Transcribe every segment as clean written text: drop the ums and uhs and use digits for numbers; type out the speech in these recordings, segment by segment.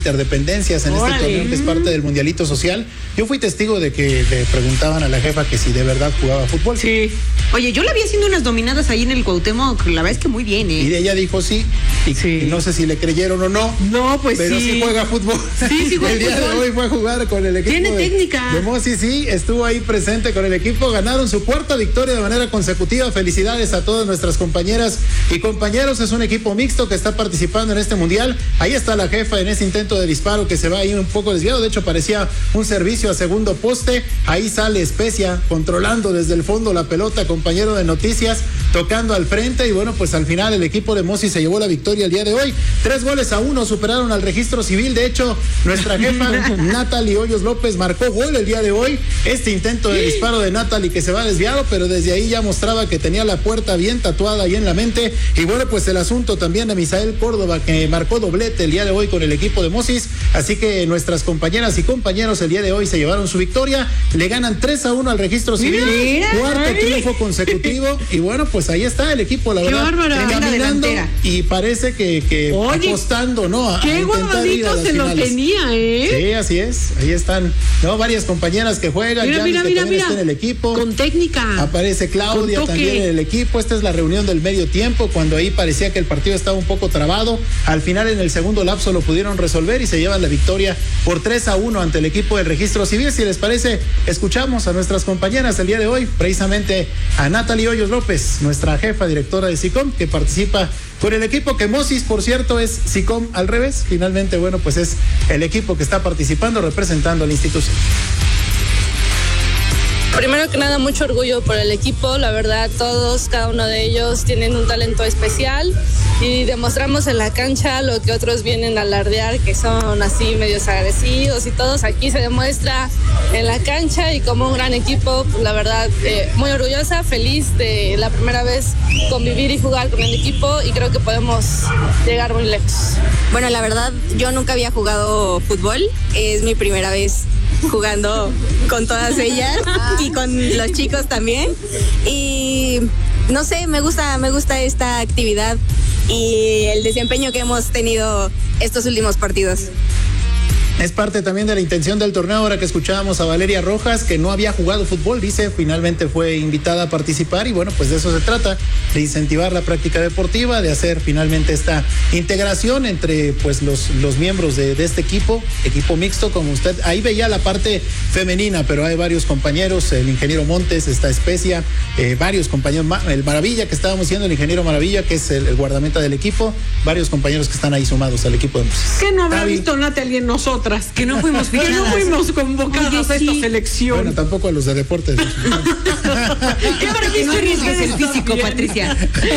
interdependencias en este torneo que es parte del Mundialito Social. Yo fui testigo de que le preguntaban a la jefa que si de verdad jugaba fútbol. Sí. Oye, yo la vi haciendo unas dominadas ahí en el Cuauhtémoc, la verdad es que muy bien, Y ella dijo sí, y no sé si le creyeron o no. No, pues pero sí juega fútbol. Sí juega el día fútbol. de hoy fue a jugar con el equipo. Tiene técnica. De Mossi, sí, estuvo ahí presente con el equipo, ganaron su cuarta victoria de manera consecutiva. Felicidades a todas nuestras compañeras y compañeros. Es un equipo mixto que está participando en este mundial. Ahí está la jefa en ese intento de disparo que se va ahí un poco desviado. De hecho, parecía un servicio a segundo poste. Ahí sale Especia controlando desde el fondo la pelota, compañero de noticias, tocando al frente. Y bueno, pues al final el equipo de Mossi se llevó la victoria el día de hoy. 3-1 superaron al registro civil. De hecho, nuestra jefa Natalie Hoyos López marcó gol el día de hoy. Este intento de disparo de Natalie que se va desviado, pero desde ahí ya mostraba que tenía la puerta bien tatuada ahí en la mente. Y bueno, pues el asunto también de Misael Córdoba, que marcó doblete el día de hoy con el equipo de Mossis. Así que nuestras compañeras y compañeros el día de hoy se llevaron su victoria. Le ganan 3-1 al registro civil. Cuarto triunfo consecutivo. Y bueno, pues ahí está el equipo, la verdad, caminando. Y parece que apostando, ¿no? Qué guardadito se lo tenía, Sí, así es. Ahí están, ¿no? Varias compañeras que juegan. Mira. Está en el equipo. Con técnica. Aparece Claudia también en el equipo. Esta es la reunión del medio tiempo, cuando ahí parecía que el partido estaba un poco trabado. Al final, en el segundo lapso, lo pudieron resolver y se llevan la victoria por 3-1 ante el equipo del registro civil. Si les parece, escuchamos a nuestras compañeras el día de hoy, precisamente a Natalie Hoyos López, nuestra jefa directora de SICOM, que participa con el equipo que Mossis, por cierto, es SICOM al revés. Finalmente, bueno, pues es el equipo que está participando representando a la institución. Primero que nada, mucho orgullo por el equipo, la verdad, todos, cada uno de ellos tienen un talento especial y demostramos en la cancha lo que otros vienen a alardear, que son así medios agresivos y todos. Aquí se demuestra en la cancha y como un gran equipo, pues, la verdad, muy orgullosa, feliz de la primera vez convivir y jugar con el equipo y creo que podemos llegar muy lejos. Bueno, la verdad, yo nunca había jugado fútbol, es mi primera vez jugando con todas ellas y con los chicos también, y no sé, me gusta esta actividad y el desempeño que hemos tenido estos últimos partidos. Es parte también de la intención del torneo. Ahora que escuchábamos a Valeria Rojas, que no había jugado fútbol, dice, finalmente fue invitada a participar y bueno, pues de eso se trata, de incentivar la práctica deportiva, de hacer finalmente esta integración entre pues los miembros de este equipo mixto, como usted, ahí veía la parte femenina, pero hay varios compañeros, el ingeniero Montes, está Especia, varios compañeros, el Maravilla que estábamos diciendo, el ingeniero Maravilla, que es el guardameta del equipo, varios compañeros que están ahí sumados al equipo de Moses. ¿Qué no habrá visto Natalie en nosotras? Que no fuimos convocadas a esta selección. Bueno, tampoco a los de deportes. ¿Qué para que no arriesgues el físico, Patricia?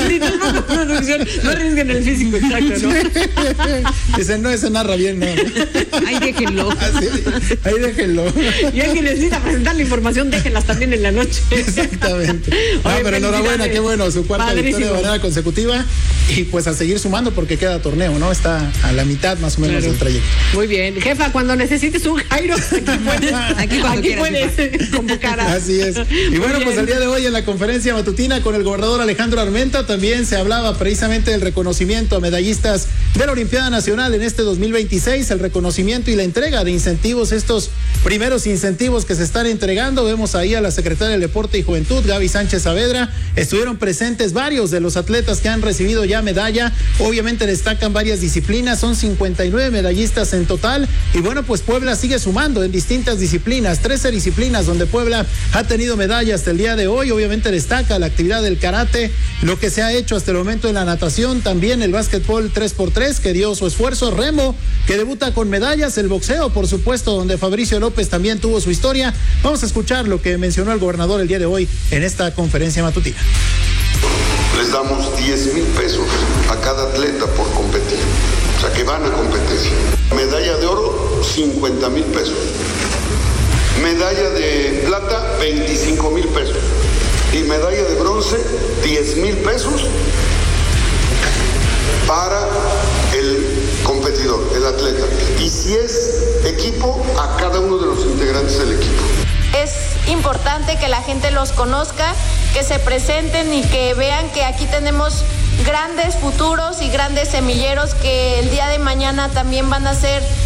No arriesguen el físico, exacto, ¿no? Dicen, no, ese narra bien, no. Ahí déjenlo. Ahí déjenlo. Y alguien necesita presentar la información, déjenlas también en la noche. Exactamente. Oye, pero enhorabuena, qué bueno, su cuarta victoria de manera consecutiva. Y pues a seguir sumando porque queda torneo, ¿no? Está a la mitad más o menos del trayecto. Muy bien. Jefa, cuando necesites un Jairo, aquí puedes convocar a... Así es. Y bueno, pues el día de hoy en la conferencia matutina con el gobernador Alejandro Armenta también se hablaba precisamente del reconocimiento a medallistas de la Olimpiada Nacional en este 2026, el reconocimiento y la entrega de incentivos, estos primeros incentivos que se están entregando. Vemos ahí a la secretaria del Deporte y Juventud, Gaby Sánchez Saavedra. Estuvieron presentes varios de los atletas que han recibido ya medalla. Obviamente destacan varias disciplinas, son 59 medallistas en total. Y bueno, pues Puebla sigue sumando en distintas disciplinas, 13 disciplinas donde Puebla ha tenido medallas hasta el día de hoy. Obviamente destaca la actividad del karate, lo que se ha hecho hasta el momento en la natación, también el básquetbol 3x3 que dio su esfuerzo, remo que debuta con medallas, el boxeo por supuesto donde Fabricio López también tuvo su historia. Vamos a escuchar lo que mencionó el gobernador el día de hoy en esta conferencia matutina. Les damos 10,000 pesos a cada atleta por competir, o sea que van a competencia. Medalla de oro, 50,000 pesos. Medalla de plata, 25,000 pesos. Y medalla de bronce, 10,000 pesos para el competidor, el atleta. Y si es equipo, a cada uno de los integrantes del equipo. Es importante que la gente los conozca, que se presenten y que vean que aquí tenemos grandes futuros y grandes semilleros que el día de mañana también van a ser